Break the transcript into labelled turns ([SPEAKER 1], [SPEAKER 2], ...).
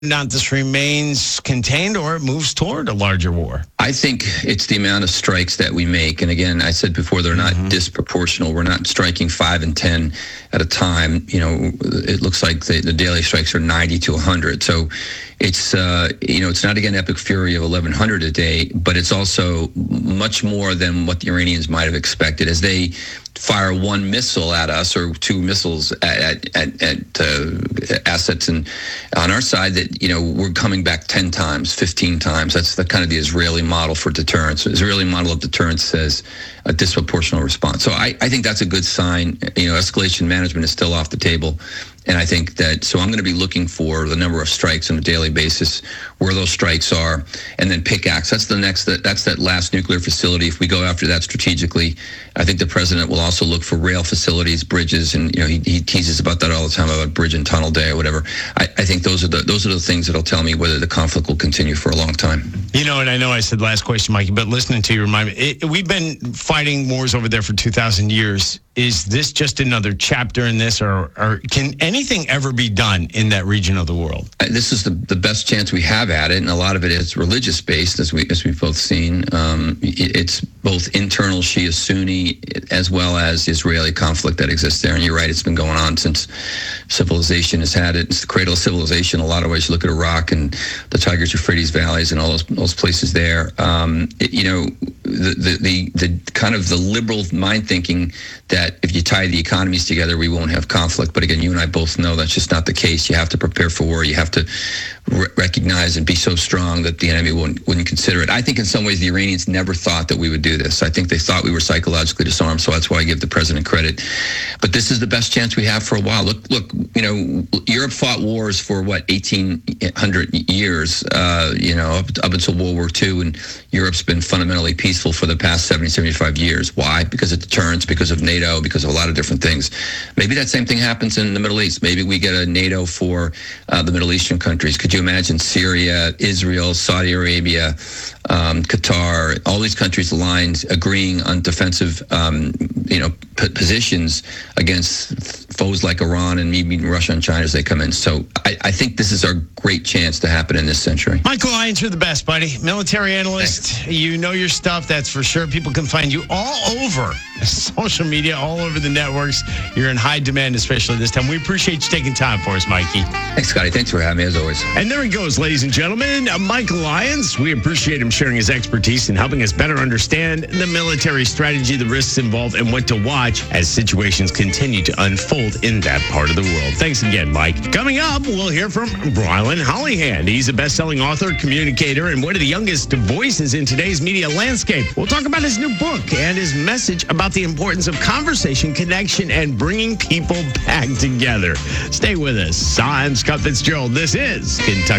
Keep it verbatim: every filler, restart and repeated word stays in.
[SPEAKER 1] not this remains contained or it moves toward a larger war?
[SPEAKER 2] I think it's the amount of strikes that we make. And again, I said before, they're not mm-hmm. disproportional. We're not striking five and ten at a time. You know, it looks like the, the daily strikes are ninety to one hundred. So it's, uh, you know, it's not, again, epic fury of eleven hundred a day, but it's also much more than what the Iranians might have expected as they fire one missile at us or two missiles at, at, at uh, assets and on our side that, you know, we're coming back ten times, fifteen times. That's the kind of the Israeli model for deterrence. The Israeli model of deterrence says a disproportional response. So I, I think that's a good sign. You know, escalation management is still off the table. And I think that, so I'm going to be looking for the number of strikes on a daily basis, where those strikes are, and then pickaxe. That's the next, that's that last nuclear facility. If we go after that strategically, I think the president will also look for rail facilities, bridges, and, you know, he, he teases about that all the time, about bridge and tunnel day or whatever. I, I think those are the, those are the things that'll tell me whether the conflict will continue for a long time.
[SPEAKER 1] You know, and I know I said last question, Mikey, but listening to you remind me, it, we've been fighting wars over there for two thousand years. Is this just another chapter in this, or, or can anything ever be done in that region of the world?
[SPEAKER 2] This is the, the best chance we have at it, and a lot of it is religious-based, as, we, as we've both seen. Um, it, it's both internal Shia-Sunni as well as Israeli conflict that exists there. And you're right, it's been going on since civilization has had it. It's the cradle of civilization in a lot of ways. You look at Iraq and the Tigris-Euphrates valleys and all those, those places there. Um, it, you know, the, the, the, the kind of the liberal mind thinking that if you tie the economies together, we won't have conflict. But again, you and I both know that's just not the case. You have to prepare for war. You have to re- recognize and be so strong that the enemy wouldn't, wouldn't consider it. I think in some ways the Iranians never thought that we would do this. I think they thought we were psychologically disarmed, so that's why I give the president credit. But this is the best chance we have for a while. Look, look, you know, Europe fought wars for, what, eighteen hundred years, uh, you know, up, up until World War Two, and Europe's been fundamentally peaceful for the past seventy, seventy-five years. Why? Because of deterrence, because of NATO, because of a lot of different things. Maybe that same thing happens in the Middle East. Maybe we get a NATO for uh, the Middle Eastern countries. Could you imagine Syria, Israel, Saudi Arabia, um, Qatar, all these countries aligned, agreeing on defensive, um, you know, p- positions against foes like Iran and maybe Russia and China as they come in. So I, I think this is our great chance to happen in this century.
[SPEAKER 1] Michael Lyons, you're the best, buddy. Military analyst. Thanks. You know your stuff, that's for sure. People can find you all over social media, all over the networks. You're in high demand, especially this time. We appreciate you taking time for us, Mikey.
[SPEAKER 2] Thanks, Scotty. Thanks for having me, as always.
[SPEAKER 1] And there he goes, ladies and gentlemen. Uh, Michael Lyons. We appreciate him sharing his expertise and helping us better understand the military strategy, the risks involved, and what to watch as situations continue to unfold in that part of the world. Thanks again, Mike. Coming up, we'll hear from Rylan Hollyhand. He's a best-selling author, communicator, and one of the youngest voices in today's media landscape. We'll talk about his new book and his message about the importance of conversation, connection, and bringing people back together. Stay with us. I'm Scott Fitzgerald. This is Kentucky.